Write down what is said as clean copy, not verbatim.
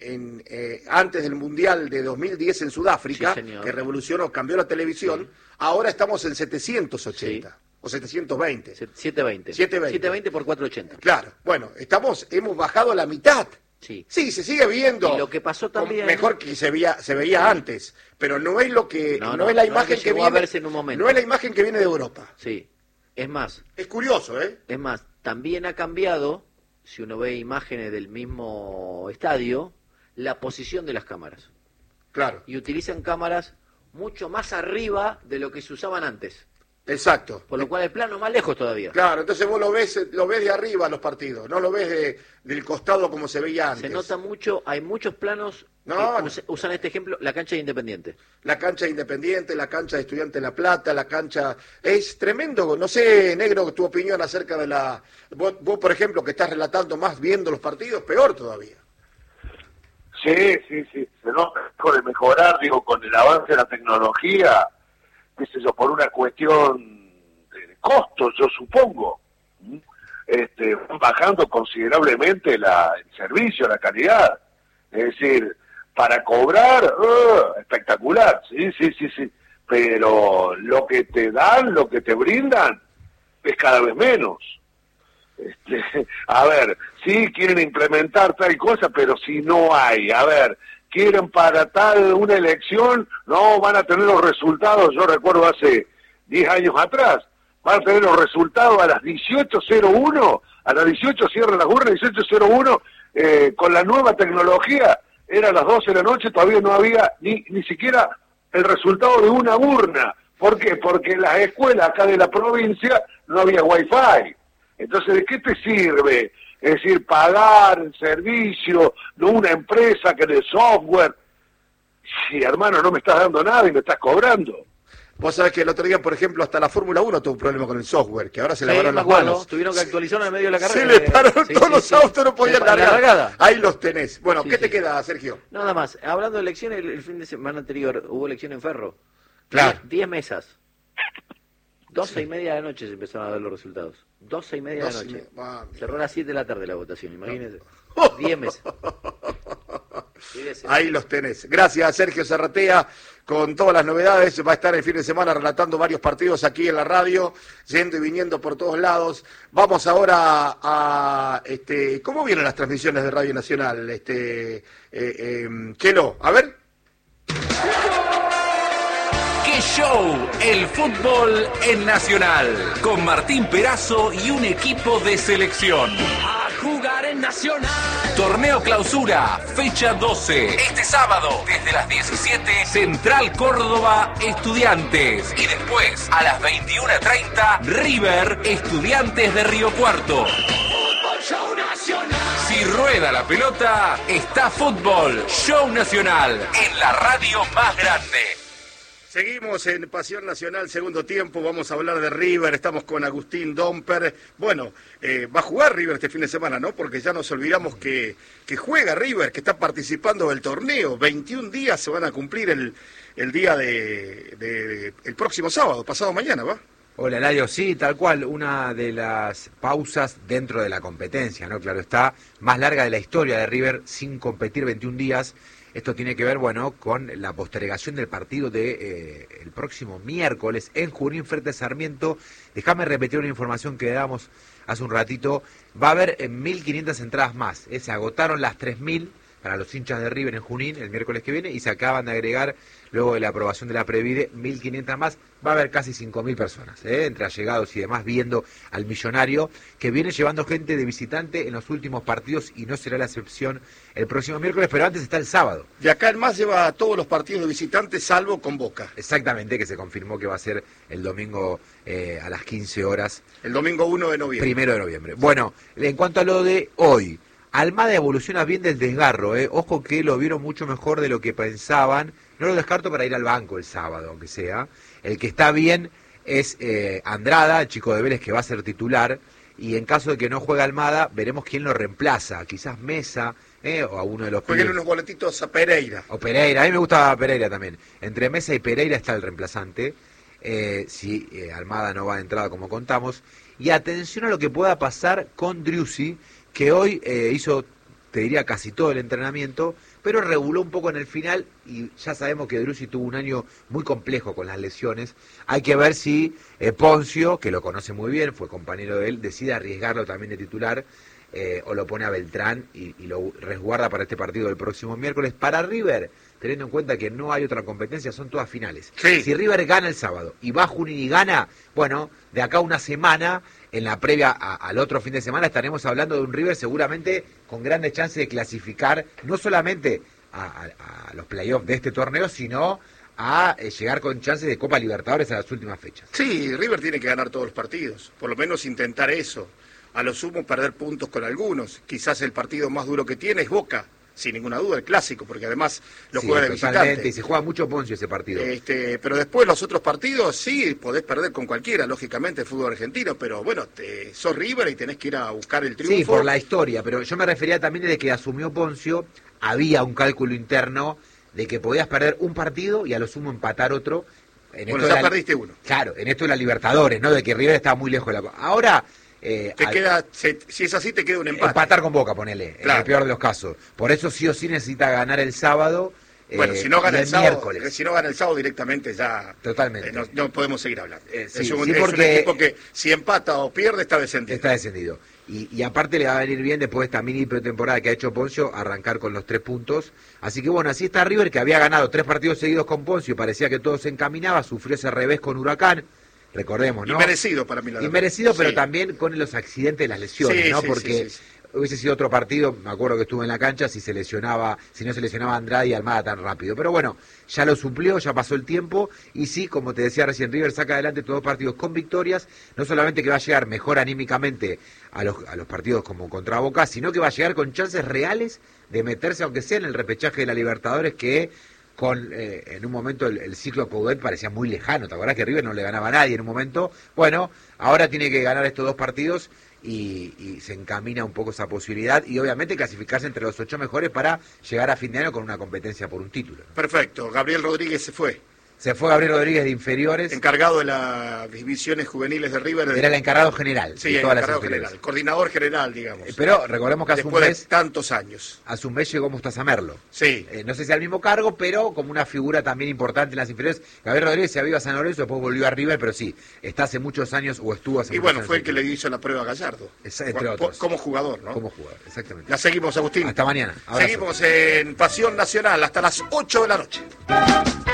antes del Mundial de 2010 en Sudáfrica, Sí, que revolucionó, cambió la televisión, ahora estamos en 780 Sí. o 720. 720. 720. 720 por 480. Claro, bueno, hemos bajado a la mitad. Sí. Sí, se sigue viendo. Y lo que pasó también... Mejor que se veía antes, pero no es lo que no es la imagen que llegó a viene. verse en un momento. No es la imagen que viene de Europa. Sí. Es más, Es curioso, ¿eh? también ha cambiado, si uno ve imágenes del mismo estadio, la posición de las cámaras. Claro. Y utilizan cámaras mucho más arriba de lo que se usaban antes. Exacto. Por lo cual el plano más lejos todavía. Claro, entonces vos lo ves de arriba los partidos, no lo ves del costado como se veía antes. Se nota mucho, hay muchos planos que usan este ejemplo, la cancha de Independiente. La cancha de Independiente, la cancha de Estudiantes de La Plata, la cancha... Es tremendo, no sé, Negro, tu opinión acerca de la... Vos, por ejemplo, que estás relatando más viendo los partidos, peor todavía. Sí, se nota de mejorar, digo, con el avance de la tecnología, qué sé yo, por una cuestión de costos, yo supongo. Van bajando considerablemente el servicio, la calidad. Es decir, para cobrar, espectacular, sí. Pero lo que te dan, lo que te brindan, es cada vez menos. A ver, sí quieren implementar tal cosa, pero si no hay, a ver, quieren para tal una elección, no van a tener los resultados, yo recuerdo hace 10 años atrás, van a tener los resultados a las 18:01, a las 18 cierran las urnas, 18:01, con la nueva tecnología, era a las 12 de la noche, todavía no había ni siquiera el resultado de una urna. ¿Por qué? Porque en las escuelas acá de la provincia no había wifi. Entonces, ¿de qué te sirve? Es decir, pagar el servicio, no una empresa que de software. Si, hermano, no me estás dando nada y me estás cobrando. Vos sabés que el otro día, por ejemplo, hasta la Fórmula 1 tuvo un problema con el software, que ahora se lavaron las manos. Tuvieron que actualizar en el medio de la carrera. Se le pararon todos los autos, no podían largar. Ahí los tenés. Bueno, ¿qué te queda, Sergio? Nada más, hablando de elecciones, el fin de semana anterior hubo elección en Ferro. Claro. 10 mesas. 12:30 de la noche se empezaron a ver los resultados. 12:30 de la noche. Cerró a las 7 de la tarde la votación, imagínense. 10 mesas. Ahí los tenés. Gracias, Sergio Zarratea, con todas las novedades. Va a estar el fin de semana relatando varios partidos aquí en la radio, yendo y viniendo por todos lados. Vamos ahora a ¿cómo vienen las transmisiones de Radio Nacional? Kelo, a ver. ¡Qué show! El fútbol en Nacional, con Martín Perazo y un equipo de selección. A jugar en Nacional. Torneo Clausura, fecha 12. Este sábado, desde las 17, Central Córdoba, Estudiantes. Y después, a las 21:30, River, Estudiantes de Río Cuarto. Fútbol Show Nacional. Si rueda la pelota, está fútbol, Show Nacional, en la radio más grande. Seguimos en Pasión Nacional, segundo tiempo, vamos a hablar de River, estamos con Agustín Domper. Bueno, va a jugar River este fin de semana, ¿no? Porque ya nos olvidamos que juega River, que está participando del torneo. 21 días se van a cumplir el día el próximo sábado, pasado mañana, ¿va? Hola, Eladio, sí, tal cual, una de las pausas dentro de la competencia, ¿no? Claro está, más larga de la historia de River, sin competir 21 días. Esto tiene que ver, bueno, con la postergación del partido de el próximo miércoles en Junín frente a Sarmiento. Déjame repetir una información que dábamos hace un ratito. Va a haber 1.500 entradas más. Se agotaron las 3.000 para los hinchas de River en Junín el miércoles que viene y se acaban de agregar, luego de la aprobación de la Previde, 1.500 más. Va a haber casi 5.000 personas, entre allegados y demás, viendo al Millonario, que viene llevando gente de visitante en los últimos partidos y no será la excepción el próximo miércoles, pero antes está el sábado. De acá en más lleva a todos los partidos de visitantes, salvo con Boca. Exactamente, que se confirmó que va a ser el domingo a las 15 horas. El domingo 1 de noviembre. 1 de noviembre. Bueno, en cuanto a lo de hoy, Almada evoluciona bien del desgarro, ojo que lo vieron mucho mejor de lo que pensaban. No lo descarto para ir al banco el sábado, aunque sea. El que está bien es Andrada, el chico de Vélez que va a ser titular. Y en caso de que no juegue Almada, veremos quién lo reemplaza. Quizás Mesa, o a uno de los Jueguen unos boletitos a Pereira. O Pereira, a mí me gusta Pereira también. Entre Mesa y Pereira está el reemplazante. Si Almada no va de entrada como contamos. Y atención a lo que pueda pasar con Driussi, que hoy hizo, te diría, casi todo el entrenamiento, pero reguló un poco en el final y ya sabemos que Driussi tuvo un año muy complejo con las lesiones. Hay que ver si Ponzio, que lo conoce muy bien, fue compañero de él, decide arriesgarlo también de titular o lo pone a Beltrán y lo resguarda para este partido del próximo miércoles. Para River, teniendo en cuenta que no hay otra competencia, son todas finales. Sí. Si River gana el sábado y va a Junín y gana, bueno, de acá a una semana, en la previa al otro fin de semana, estaremos hablando de un River seguramente con grandes chances de clasificar, no solamente a los playoffs de este torneo, sino a llegar con chances de Copa Libertadores a las últimas fechas. Sí, River tiene que ganar todos los partidos, por lo menos intentar eso. A lo sumo perder puntos con algunos. Quizás el partido más duro que tiene es Boca, sin ninguna duda, el clásico, porque además lo juega de visitante. Y se juega mucho Ponzio ese partido. Pero después los otros partidos sí, podés perder con cualquiera, lógicamente, el fútbol argentino, pero bueno, sos River y tenés que ir a buscar el triunfo. Sí, por la historia, pero yo me refería también desde que asumió Ponzio, había un cálculo interno de que podías perder un partido y a lo sumo empatar otro. Bueno, ya perdiste uno. Claro, en esto de la Libertadores, ¿no? De que River estaba muy lejos de la... Ahora... si es así, te queda un empate. Empatar con Boca, ponele, claro, en el peor de los casos. Por eso sí o sí necesita ganar el sábado. Bueno, si no gana el sábado, miércoles. Si no gana el sábado directamente ya totalmente no podemos seguir hablando. Sí, es un porque equipo que si empata o pierde está descendido. Está descendido. Y aparte le va a venir bien después de esta mini pretemporada que ha hecho Ponzio, arrancar con los 3 puntos. Así que bueno, así está River, que había ganado 3 partidos seguidos con Ponzio, parecía que todo se encaminaba, sufrió ese revés con Huracán. Recordemos, ¿no? Inmerecido para mí. Inmerecido, pero sí, también con los accidentes de las lesiones, sí, ¿no? Sí, porque sí. Hubiese sido otro partido, me acuerdo que estuve en la cancha, si no se lesionaba Andrade y Almada tan rápido. Pero bueno, ya lo suplió, ya pasó el tiempo, y sí, como te decía recién, River saca adelante todos los partidos con victorias, no solamente que va a llegar mejor anímicamente a los partidos como contra Boca, sino que va a llegar con chances reales de meterse, aunque sea en el repechaje de la Libertadores, que en un momento el ciclo Coudet parecía muy lejano. ¿Te acordás que River no le ganaba a nadie en un momento? Bueno, ahora tiene que ganar estos 2 partidos y se encamina un poco esa posibilidad y obviamente clasificarse entre los 8 mejores para llegar a fin de año con una competencia por un título. Perfecto. Gabriel Rodríguez se fue. Se fue Gabriel Rodríguez de inferiores. Encargado de las divisiones juveniles de River. Era el encargado general. Sí, el encargado general. Coordinador general, digamos. Pero recordemos que hace un mes... Después de tantos años. Hace un mes llegó Mostaza Merlo. Sí. No sé si al mismo cargo, pero como una figura también importante en las inferiores. Gabriel Rodríguez se había ido a San Lorenzo, después volvió a River, pero sí, está hace muchos años o estuvo hace muchos años. Y bueno, fue el que le hizo la prueba a Gallardo. Entre otros. Como jugador, ¿no? Como jugador, exactamente. La seguimos, Agustín. Hasta mañana. Abrazo. Seguimos en Pasión Nacional hasta las 8 de la noche.